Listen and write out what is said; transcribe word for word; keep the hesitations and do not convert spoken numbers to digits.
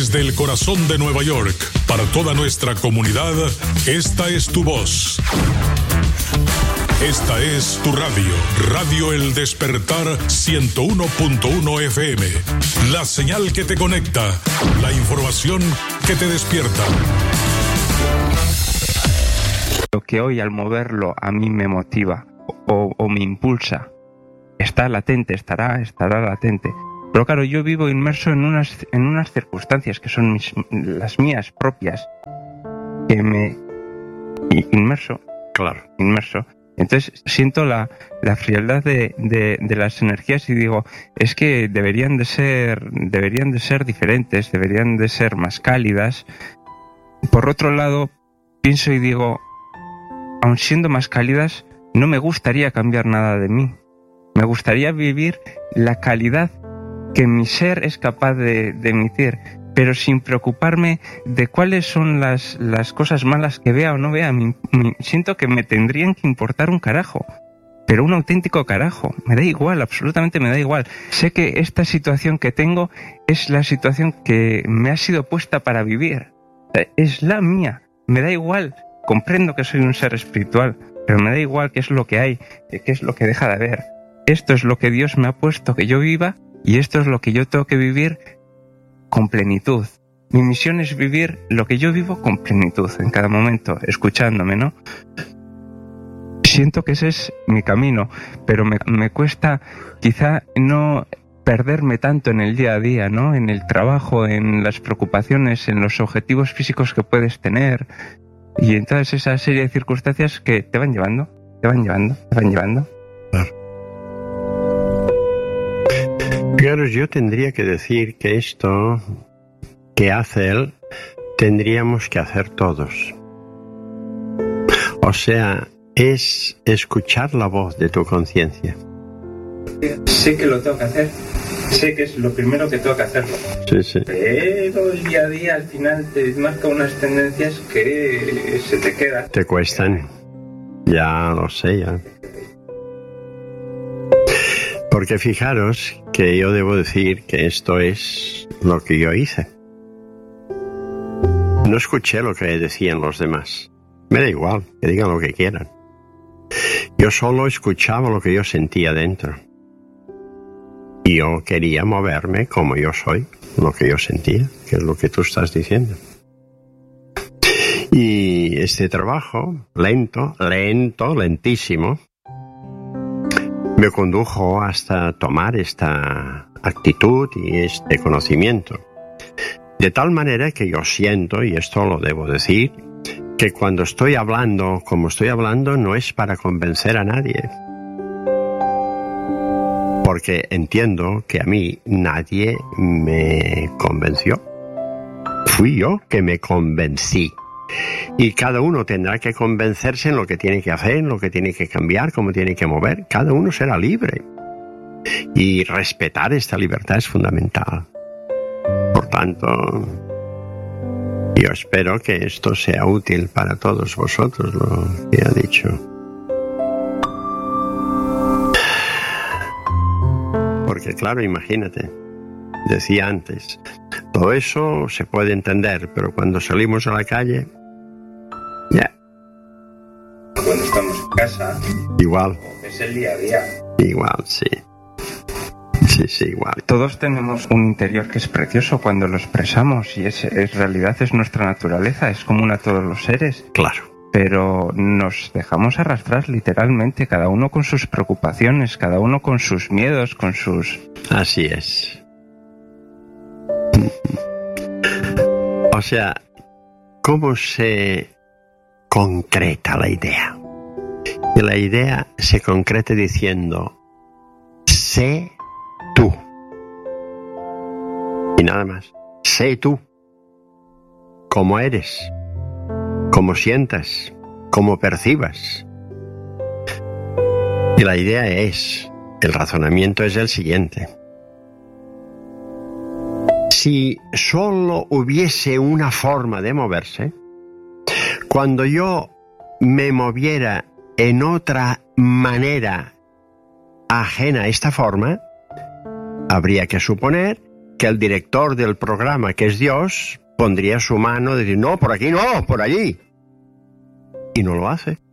Desde el corazón de Nueva York, para toda nuestra comunidad, esta es tu voz. Esta es tu radio, Radio El Despertar ciento uno punto uno F M. La señal que te conecta, la información que te despierta. Lo que hoy al moverlo a mí me motiva o, o me impulsa, está latente, estará, estará latente. Pero claro, yo vivo inmerso en unas, en unas circunstancias que son mis, las mías propias, que me... Inmerso. Claro. Inmerso. Entonces siento la, la frialdad de, de, de las energías y digo, es que deberían de ser, deberían de ser diferentes, deberían de ser más cálidas. Por otro lado, pienso y digo, aun siendo más cálidas, no me gustaría cambiar nada de mí. Me gustaría vivir la calidad que mi ser es capaz de, de emitir, pero sin preocuparme de cuáles son las, las cosas malas que vea o no vea. Me, me, siento que me tendrían que importar un carajo, pero un auténtico carajo. Me da igual, absolutamente me da igual. Sé que esta situación que tengo es la situación que me ha sido puesta para vivir. Es la mía. Me da igual. Comprendo que soy un ser espiritual, pero me da igual qué es lo que hay, qué es lo que deja de haber. Esto es lo que Dios me ha puesto que yo viva. Y esto es lo que yo tengo que vivir con plenitud. Mi misión es vivir lo que yo vivo con plenitud en cada momento, escuchándome, ¿no? Siento que ese es mi camino, pero me, me cuesta quizá no perderme tanto en el día a día, ¿no? En el trabajo, en las preocupaciones, en los objetivos físicos que puedes tener y en toda esa serie de circunstancias que te van llevando, te van llevando, te van llevando. Claro. Claro, yo tendría que decir que esto que hace él, tendríamos que hacer todos. O sea, es escuchar la voz de tu conciencia. Sé que lo tengo que hacer, sé que es lo primero que tengo que hacerlo. Sí, sí. Pero el día a día al final te marca unas tendencias que se te quedan. Te cuestan. Ya lo sé, ya. Porque fijaros que yo debo decir que esto es lo que yo hice. No escuché lo que decían los demás. Me da igual, que digan lo que quieran. Yo solo escuchaba lo que yo sentía dentro. Y yo quería moverme como yo soy, lo que yo sentía, que es lo que tú estás diciendo. Y este trabajo, lento, lento, lentísimo, me condujo hasta tomar esta actitud y este conocimiento. De tal manera que yo siento, y esto lo debo decir, que cuando estoy hablando, como estoy hablando, no es para convencer a nadie. Porque entiendo que a mí nadie me convenció. Fui yo que me convencí. Y cada uno tendrá que convencerse en lo que tiene que hacer, en lo que tiene que cambiar, cómo tiene que mover. Cada uno será libre. Y respetar esta libertad es fundamental. Por tanto, yo espero que esto sea útil para todos vosotros, lo que ha dicho. Porque claro, imagínate, decía antes, todo eso se puede entender, pero cuando salimos a la calle, ya. Yeah. Cuando estamos en casa, igual. Es el día a día. Igual, sí. Sí, sí, igual. Todos tenemos un interior que es precioso cuando lo expresamos y es, es realidad, es nuestra naturaleza, es común a todos los seres. Claro. Pero nos dejamos arrastrar literalmente, cada uno con sus preocupaciones, cada uno con sus miedos, con sus... Así es. O sea, ¿cómo se concreta la idea? Y la idea se concreta diciendo, sé tú. Y nada más. Sé tú. Cómo eres. Cómo sientas. Cómo percibas. Y la idea es, el razonamiento es el siguiente. Si solo hubiese una forma de moverse, cuando yo me moviera en otra manera ajena a esta forma, habría que suponer que el director del programa, que es Dios, pondría su mano y decir, no, por aquí no, por allí. Y no lo hace.